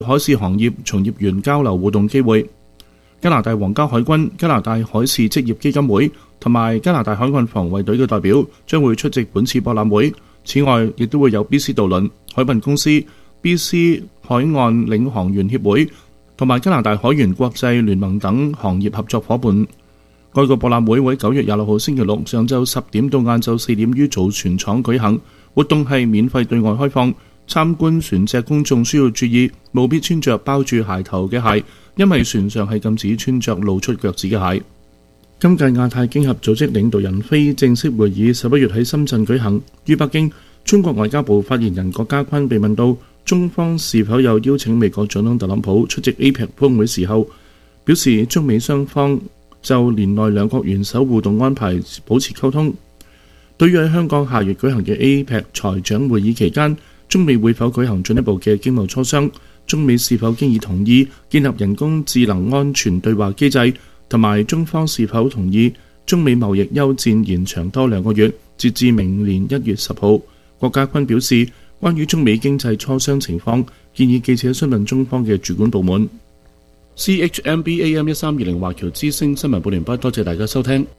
海事行業從業員交流互動機會。加拿大皇家海軍、加拿大海事職業基金會同埋加拿大海岸防衛隊嘅代表將會出席本次博覽會。此外，亦都會有 BC 渡輪、海運公司、BC 海岸領航員協會同埋加拿大海員國際聯盟等行業合作伙伴。該個博覽會喺9月26號星期六上晝10點到晏晝4點於造船廠舉行。活動係免費對外開放。參觀船隻公眾需要注意，務必穿着包住鞋頭嘅鞋，因為船上係禁止穿着露出腳趾嘅鞋。今屆亞太經合組織領導人非正式會議11月喺深圳舉行。於北京，中國外交部發言人郭家坤被問到中方是否有邀請美國總統特朗普出席 APEC 峰會時候，表示中美雙方就年內兩國元首互動安排保持溝通。對於喺香港下月舉行嘅 APEC 財長會議期間，中美會否舉行進一步嘅經貿磋商？中美是否經已同意建立人工智能安全對話機制？同埋中方是否同意中美貿易休戰延長多2個月，截至明年1月10號？郭家坤表示，關於中美經濟磋商情況，建議記者詢問中方嘅主管部門。CHMB AM 1320華僑之聲新聞報完畢，多謝大家收聽。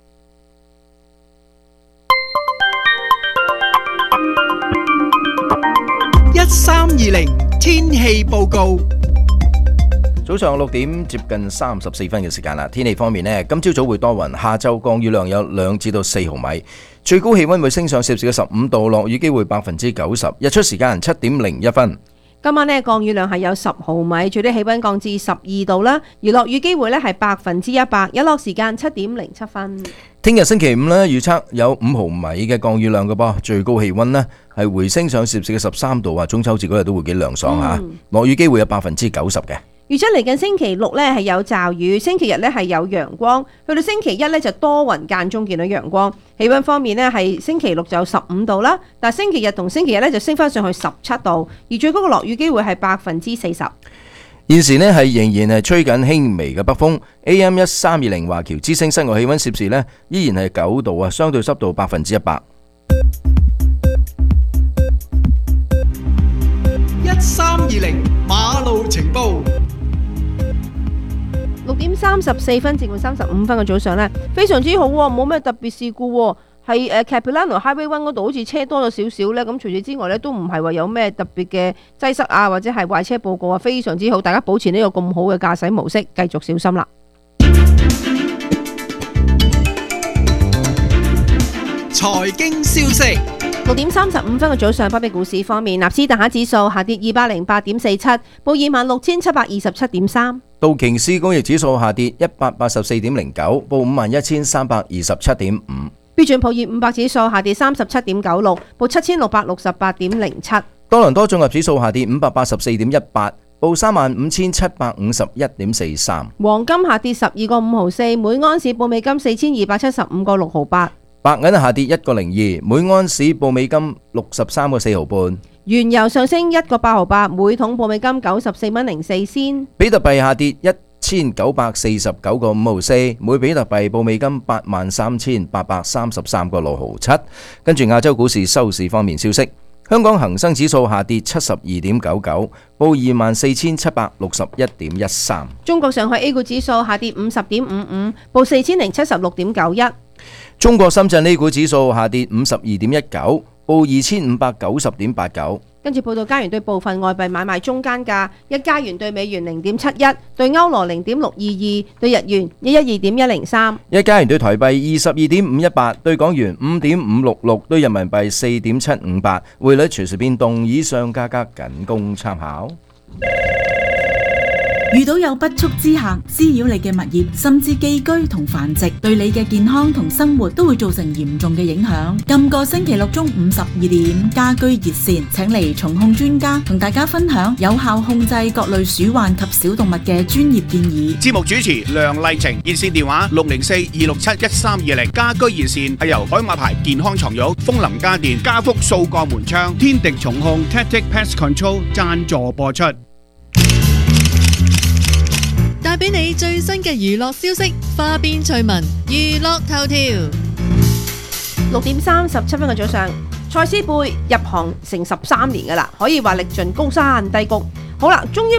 1320天氣報告。 早上6點接近34分嘅時間啦。天氣方面呢，今朝早會多雲，下晝降雨量有2至4毫米，最高氣溫會升上攝氏嘅15度，落雨機會90%，日出時間7點01分。 今晚呢，降雨量係有10毫米，最低氣溫降至12度啦，而落雨機會呢係100%，日落時間7點07分。 聽日星期五呢，預測有5毫米嘅降雨量嘅噃，最高氣溫呢係回升上攝氏嘅13度啊，中秋節嗰日都會幾涼爽吓，落雨機會有90%嘅。 預測嚟緊星期六呢係有驟雨，星期日呢係有陽光，去到星期一呢就多雲間中見到陽光。氣溫方面呢係星期六就15度啦，但係星期日同星期日呢就升翻上去17度，而最高嘅落雨機會係40%。 現時呢係仍然係吹緊輕微嘅北風 ，AM 1320華僑之聲室外氣溫攝氏呢依然係9度啊，相對濕度100%。 1320馬路情報。 6點34分至35分嘅早上呢，非常之好喎，冇咩特別事故喎。係Capilano Highway 1嗰度好似車多咗少少呢。咁除此之外呢，都唔係話有咩特別嘅擠塞啊，或者係壞車報告啊，非常之好，大家保持呢個咁好嘅駕駛模式，繼續小心啦。 財經消息。 6點35分嘅早上，北美股市方面，納斯達克指數下跌208.47，報26,727.3。 道瓊斯工業指數下跌184.09，報51,327.5。 標準普爾500指數下跌37.96，報7,668.07。 多倫多綜合指數下跌584.18，報35,751.43。 黃金下跌12個5毫四，每盎司報美金4,275個6毫8。 白銀下跌1個02，每盎司報美金63個4毫半。 原油上升1個8毫8，每桶報美金94蚊04仙。 比特幣下跌1949個5毫四，每比特幣報美金83,833個6毫7。跟住亞洲股市收市方面消息，香港恒生指數下跌72.99，報24,761.13。 中國上海 A 股指數下跌50.55，報4076.91。 中國深圳 A 股指數下跌52.19，報2590.89。 跟住報道加元對部分外幣買賣中間價：一加元對美元0.71，對歐羅0.622，對日元112.103。 一加元對台幣22.518，對港元5.566，對人民幣4.758。匯率隨時變動，以上價格僅供參考。 遇到有不速之客滋擾你嘅物業，甚至寄居同繁殖，對你嘅健康同生活都會造成嚴重嘅影響。今個星期六中午12點，家居熱線請嚟蟲控專家同大家分享有效控制各類鼠患及小動物嘅專業建議。 節目主持梁麗晴，熱線電話604-267-1320。家居熱線係由海馬牌健康床褥、風林家電、家福掃過門窗、天敵蟲控 Tactic Pest Control 贊助播出。 帶俾你最新嘅娛樂消息，花邊趣聞，娛樂頭條。 6點37分嘅早上，蔡思貝入行成13年噶啦，可以話歷盡高山低谷。 好啦，終於